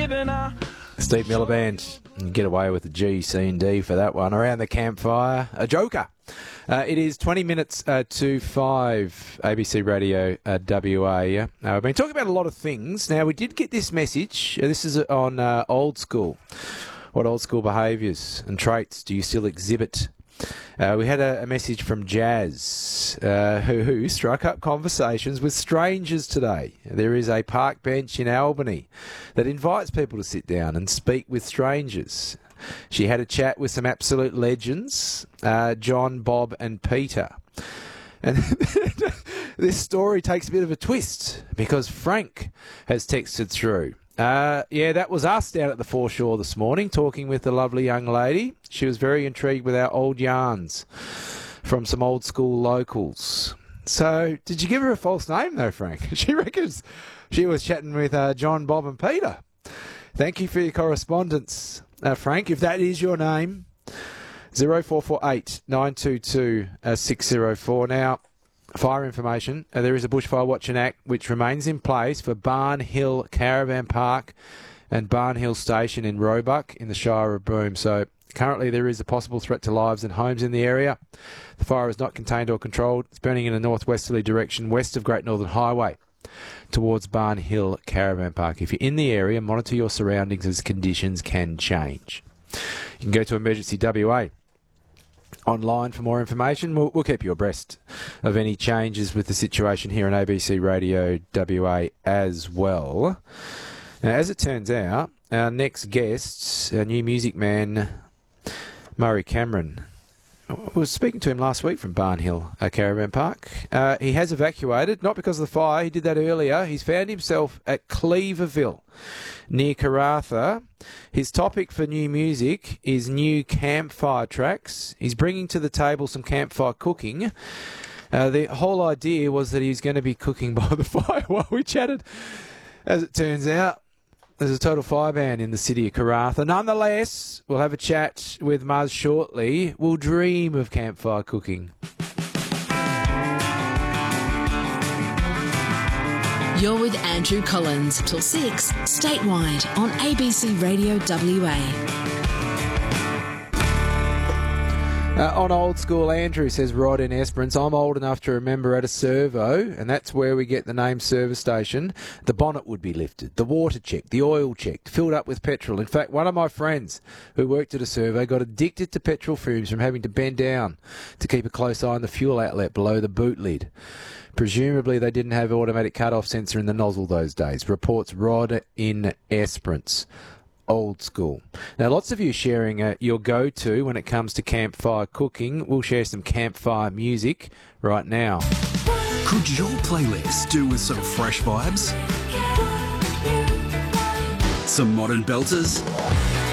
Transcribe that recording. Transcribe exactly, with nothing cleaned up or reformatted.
Steve Miller Band. You get away with the G, C and D for that one. Around the campfire, a joker. Uh, it is twenty minutes uh, to five, A B C Radio uh, W A. Uh, we've been talking about a lot of things. Now, we did get this message. Uh, this is on uh, old school. What old school behaviours and traits do you still exhibit? Uh, we had a, a message from Jazz, uh, who, who struck up conversations with strangers today. There is a park bench in Albany that invites people to sit down and speak with strangers. She had a chat with some absolute legends, uh, John, Bob and Peter. And this story takes a bit of a twist because Frank has texted through. Uh, yeah, that was us down at the foreshore this morning talking with a lovely young lady. She was very intrigued with our old yarns from some old school locals. So, did you give her a false name though, Frank? She reckons she was chatting with uh, John, Bob and Peter. Thank you for your correspondence, uh, Frank. If that is your name, zero four four eight nine two two six zero four. Now, fire information. Uh, there is a Bushfire Watching Act which remains in place for Barn Hill Caravan Park and Barn Hill Station in Roebuck in the Shire of Broome. So currently there is a possible threat to lives and homes in the area. The fire is not contained or controlled. It's burning in a northwesterly direction west of Great Northern Highway towards Barn Hill Caravan Park. If you're in the area, monitor your surroundings as conditions can change. You can go to Emergency W A online for more information. We'll, we'll keep you abreast of any changes with the situation here on A B C Radio W A as well. Now, as it turns out, our next guest, our new music man, Murray Cameron, I was speaking to him last week from Barn Hill uh, Caravan Park. Uh, he has evacuated, not because of the fire. He did that earlier. He's found himself at Cleaverville, near Karratha. His topic for new music is new campfire tracks. He's bringing to the table some campfire cooking. Uh, the whole idea was that he's going to be cooking by the fire while we chatted. As it turns out, there's a total fire ban in the city of Karratha. Nonetheless, we'll have a chat with Muzz shortly. We'll dream of campfire cooking. You're with Andrew Collins till six, statewide on A B C Radio W A. Uh, on old school, Andrew says, Rod in Esperance, I'm old enough to remember at a servo, and that's where we get the name service station, the bonnet would be lifted, the water checked, the oil checked, filled up with petrol. In fact, one of my friends who worked at a servo got addicted to petrol fumes from having to bend down to keep a close eye on the fuel outlet below the boot lid. Presumably they didn't have automatic cut-off sensor in the nozzle those days. Reports Rod in Esperance. Old school. Now, lots of you sharing uh, your go-to when it comes to campfire cooking. We'll share some campfire music right now. Could your playlist do with some fresh vibes? Some modern belters?